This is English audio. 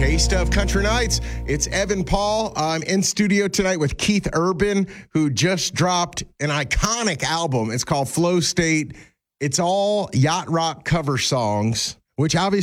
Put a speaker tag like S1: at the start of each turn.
S1: Taste of Country Nights. It's Evan Paul. I'm in studio tonight with Keith Urban, who just dropped an iconic album. It's called Flow State. It's all yacht rock cover songs, which obviously